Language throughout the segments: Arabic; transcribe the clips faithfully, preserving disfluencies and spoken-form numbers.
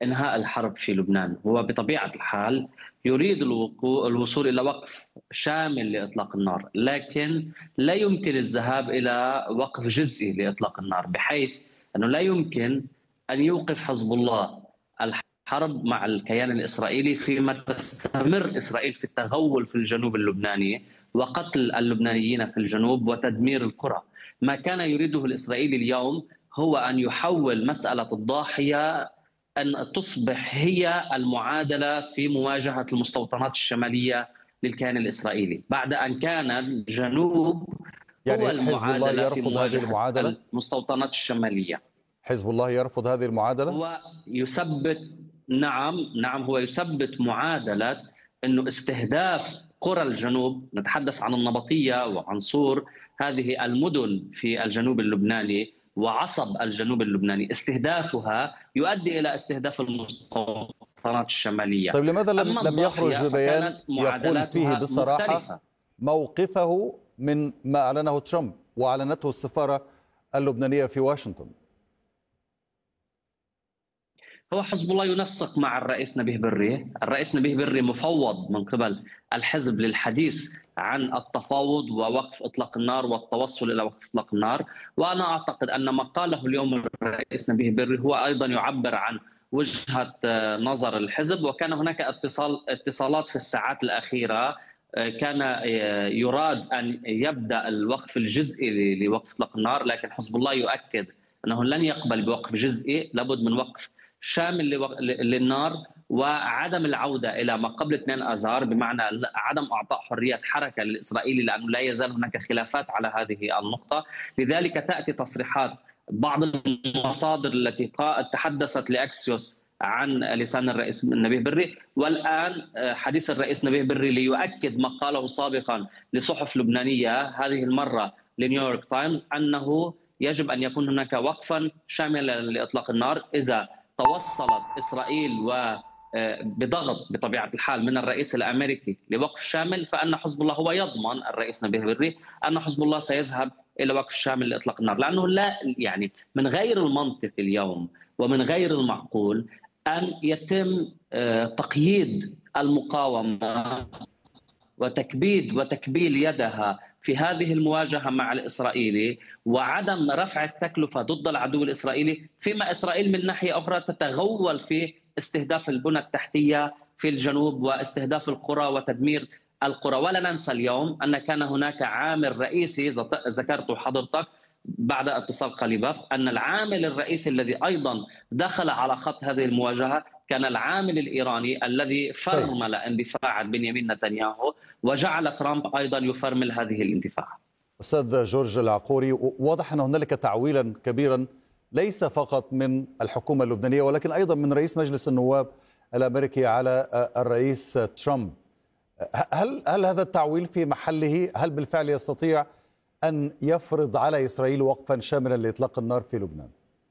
إنهاء الحرب في لبنان. هو بطبيعة الحال يريد الوقوع الوصول إلى وقف شامل لإطلاق النار، لكن لا يمكن الذهاب إلى وقف جزئي لإطلاق النار، بحيث أنه لا يمكن أن يوقف حزب الله الحرب مع الكيان الإسرائيلي فيما تستمر إسرائيل في التغول في الجنوب اللبناني وقتل اللبنانيين في الجنوب وتدمير القرى. ما كان يريده الإسرائيلي اليوم هو أن يحول مسألة الضاحية أن تصبح هي المعادلة في مواجهة المستوطنات الشمالية للكيان الإسرائيلي، بعد أن كان الجنوب هو يعني حزب الله المعادلة في يرفض هذه مواجهة المعادلة؟ المستوطنات الشمالية. حزب الله يرفض هذه المعادلة؟ هو يثبت، نعم نعم هو يثبت معادلة أنه استهداف قرى الجنوب، نتحدث عن النبطية وعن صور، هذه المدن في الجنوب اللبناني وعصب الجنوب اللبناني، استهدافها يؤدي إلى استهداف المستوطنات الشمالية. طيب لماذا لم لم يخرج ببيان يقول فيه بصراحة مختلفة. موقفه من ما أعلنه ترامب وأعلنته السفارة اللبنانية في واشنطن؟ هو حزب الله ينسق مع الرئيس نبيه بري، الرئيس نبيه بري مفوض من قبل الحزب للحديث عن التفاوض ووقف إطلاق النار والتوصل إلى وقف إطلاق النار، وأنا أعتقد أن ما قاله اليوم الرئيس نبيه بري هو أيضا يعبر عن وجهة نظر الحزب. وكان هناك اتصال اتصالات في الساعات الأخيرة، كان يراد أن يبدأ الوقف الجزئي لوقف إطلاق النار، لكن حزب الله يؤكد أنه لن يقبل بوقف جزئي، لابد من وقف شامل للنار وعدم العودة إلى ما قبل اثنين آذار، بمعنى عدم إعطاء حرية حركة للإسرائيلي، لأنه لا يزال هناك خلافات على هذه النقطة. لذلك تأتي تصريحات بعض المصادر التي تحدثت لأكسيوس عن لسان الرئيس نبيه بري، والآن حديث الرئيس نبيه بري ليؤكد ما قاله سابقا لصحف لبنانية، هذه المرة لنيويورك تايمز، أنه يجب أن يكون هناك وقفا شاملا لإطلاق النار. إذا توصلت إسرائيل وبضغط بطبيعة الحال من الرئيس الأمريكي لوقف شامل، فأن حزب الله هو يضمن الرئيس نبيه بري أن حزب الله سيذهب إلى وقف شامل لإطلاق النار، لأنه لا يعني من غير المنطق اليوم ومن غير المعقول أن يتم تقييد المقاومة وتكبيد وتكبيل يدها في هذه المواجهة مع الإسرائيلي وعدم رفع التكلفة ضد العدو الإسرائيلي، فيما إسرائيل من ناحية أخرى تتغول في استهداف البنى التحتية في الجنوب واستهداف القرى وتدمير القرى. ولا ننسى اليوم أن كان هناك عامل رئيسي ذكرته حضرتك بعد اتصال قليباف، أن العامل الرئيسي الذي أيضا دخل على خط هذه المواجهة كان العامل الإيراني الذي فرمل اندفاع بنيامين نتنياهو وجعل ترامب أيضا يفرمل هذه الاندفاع. أستاذ جورج العقوري، واضح أن هنالك تعويلا كبيرا ليس فقط من الحكومة اللبنانية ولكن أيضا من رئيس مجلس النواب الأمريكي على الرئيس ترامب. هل هل هذا التعويل في محله؟ هل بالفعل يستطيع أن يفرض على إسرائيل وقفا شاملا لإطلاق النار في لبنان؟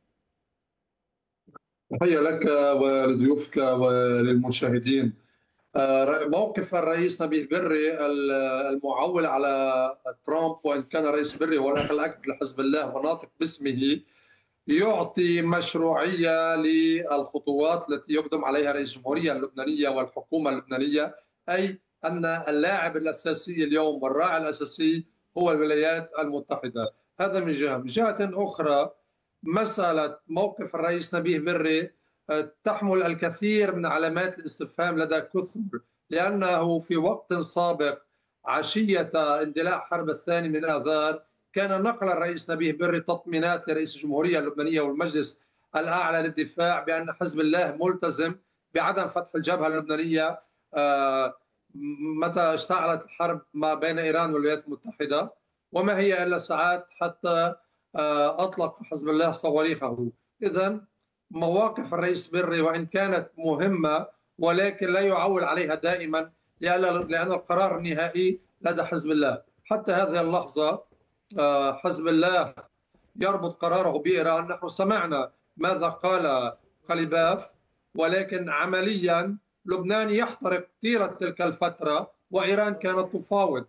تحية لك ولضيوفك وللمشاهدين. موقف الرئيس نبيه بري المعول على ترامب، وإن كان رئيس بري هو الأخ الأكبر لحزب الله وناطق باسمه، يعطي مشروعية للخطوات التي يقدم عليها رئيس الجمهورية اللبنانية والحكومة اللبنانية، أي أن اللاعب الأساسي اليوم والراعي الأساسي هو الولايات المتحدة. هذا من جهة. من جهة أخرى، مسألة موقف الرئيس نبيه بري تحمل الكثير من علامات الاستفهام لدى كثر، لأنه في وقت سابق عشية اندلاع حرب الثاني من آذار كان نقل الرئيس نبيه بري تطمينات لرئيس الجمهورية اللبنانية والمجلس الأعلى للدفاع بأن حزب الله ملتزم بعدم فتح الجبهة اللبنانية متى اشتعلت الحرب ما بين إيران والولايات المتحدة، وما هي إلا ساعات حتى أطلق حزب الله صواريخه. إذن مواقف الرئيس بري وإن كانت مهمة ولكن لا يعول عليها دائما، لأن القرار النهائي لدى حزب الله. حتى هذه اللحظة حزب الله يربط قراره بإيران. نحن سمعنا ماذا قال قليباف، ولكن عمليا لبنان يحترق طيلة تلك الفترة وإيران كانت تفاوض.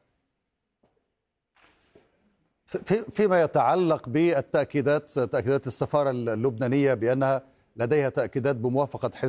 فيما يتعلق بالتأكيدات تأكيدات السفارة اللبنانية بأنها لديها تأكيدات بموافقة حزب